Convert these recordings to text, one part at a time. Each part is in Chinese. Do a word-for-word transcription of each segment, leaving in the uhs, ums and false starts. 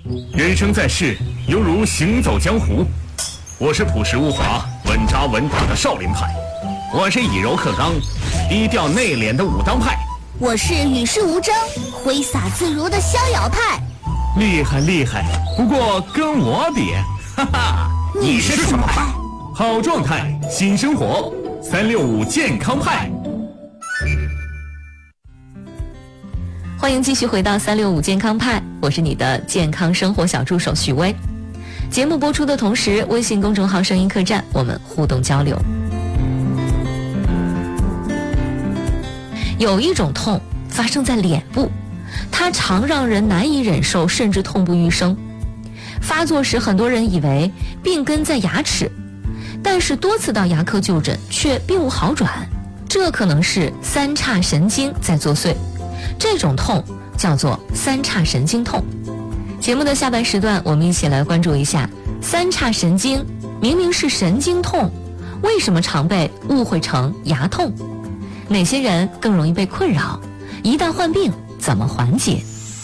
人生在世，犹如行走江湖。我是朴实无华、稳扎稳打的少林派，我是以柔克刚、低调内敛的武当派， 我是与世无争、挥洒自如的逍遥派。 厉害厉害，不过跟我比，哈哈， 你是什么派？ 好状态，新生活，三六五健康派。 欢迎继续回到三六五健康派，我是你的健康生活小助手许巍。节目播出的同时，微信公众号声音客栈我们互动交流。有一种痛发生在脸部，它常让人难以忍受，甚至痛不欲生。发作时很多人以为病根在牙齿，但是多次到牙科就诊却并无好转，这可能是三叉神经在作祟。这种痛叫做三叉神经痛。节目的下半时段，我们一起来关注一下三叉神经明明是神经痛，为什么常被误会成牙痛？哪些人更容易被困扰？一旦患病，怎么缓解？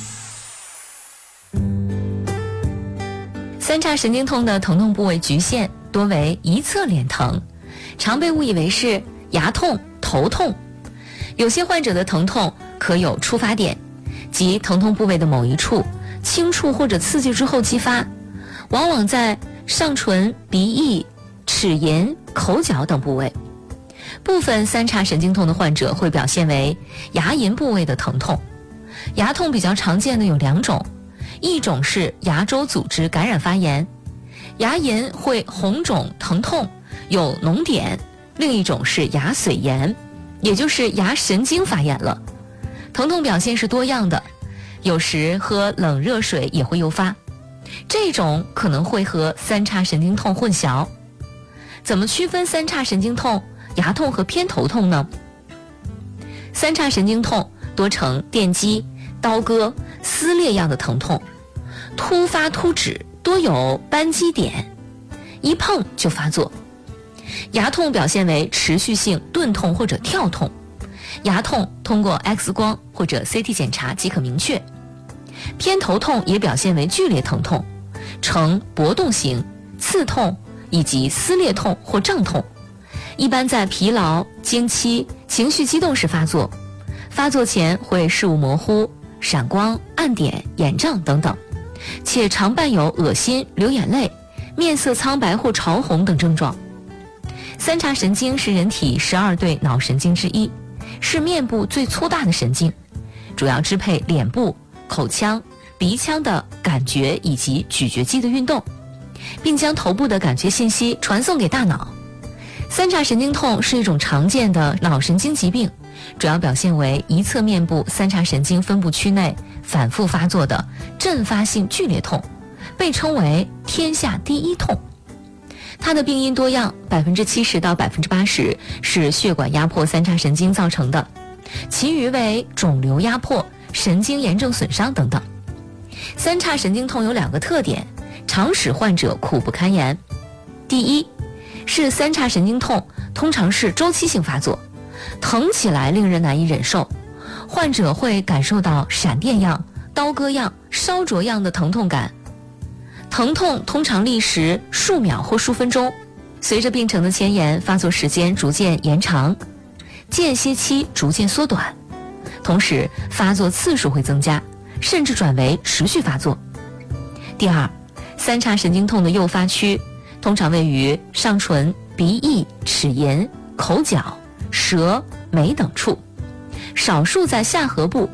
三叉神经痛的疼痛部位局限，多为一侧脸疼，常被误以为是牙痛、头痛。有些患者的疼痛可有触发点，即疼痛部位的某一处轻触或者刺激之后激发，往往在上唇、鼻翼、齿龈、口角等部位。部分三叉神经痛的患者会表现为牙龈部位的疼痛。牙痛比较常见的有两种，一种是牙周组织感染发炎，牙龈会红肿疼痛，有脓点；另一种是牙髓炎，也就是牙神经发炎了，疼痛表现是多样的，有时喝冷热水也会诱发，这种可能会和三叉神经痛混淆。怎么区分三叉神经痛、牙痛和偏头痛呢？三叉神经痛多呈电击、刀割、撕裂样的疼痛，突发突止，多有扳机点，一碰就发作。牙痛表现为持续性钝痛或者跳痛，牙痛通过 X 光或者 C T 检查即可明确。偏头痛也表现为剧烈疼痛，呈搏动型、刺痛以及撕裂痛或胀痛，一般在疲劳、经期、情绪激动时发作，发作前会视物模糊、闪光、暗点、眼胀等等，且常伴有恶心、流眼泪、面色苍白或潮红等症状。三叉神经是人体十二对脑神经之一，是面部最粗大的神经，主要支配脸部、口腔、鼻腔的感觉以及咀嚼肌的运动，并将头部的感觉信息传送给大脑。三叉神经痛是一种常见的脑神经疾病，主要表现为一侧面部三叉神经分布区内反复发作的阵发性剧烈痛，被称为天下第一痛。它的病因多样， 百分之七十到百分之八十 是血管压迫三叉神经造成的，其余为肿瘤压迫、神经炎症损伤等等。三叉神经痛有两个特点，常使患者苦不堪言。第一，是三叉神经痛通常是周期性发作，疼起来令人难以忍受，患者会感受到闪电样、刀割样、烧灼样的疼痛感，疼痛通常历时数秒或数分钟，随着病程的迁延，发作时间逐渐延长，间歇期逐渐缩短，同时发作次数会增加，甚至转为持续发作。第二，三叉神经痛的诱发区通常位于上唇、鼻翼、齿龈、口角、舌、眉等处，少数在下颌部